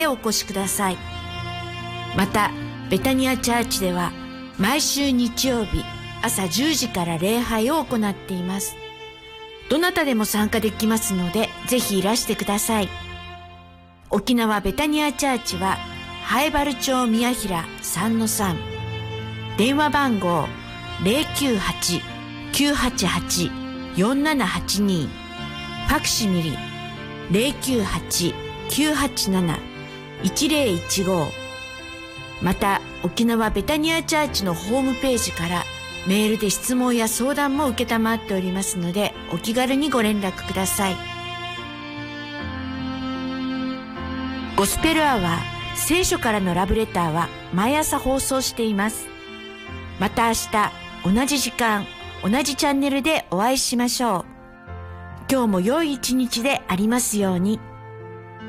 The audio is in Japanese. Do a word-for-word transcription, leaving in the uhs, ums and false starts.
お越しください。またベタニアチャーチでは毎週日曜日朝じゅうじから礼拝を行っています。どなたでも参加できますので、ぜひいらしてください。沖縄ベタニアチャーチは南風原町宮平 さんのさん、 電話番号 ゼロきゅうはち きゅうはちはち よんななはちに、ファクシミリ ゼロきゅうはち きゅうはちなな いちゼロいちご。また沖縄ベタニアチャーチのホームページからメールで質問や相談も受けたまっておりますので、お気軽にご連絡ください。ゴスペルアワー、聖書からのラブレターは毎朝放送しています。また明日同じ時間同じチャンネルでお会いしましょう。今日も良い一日でありますように。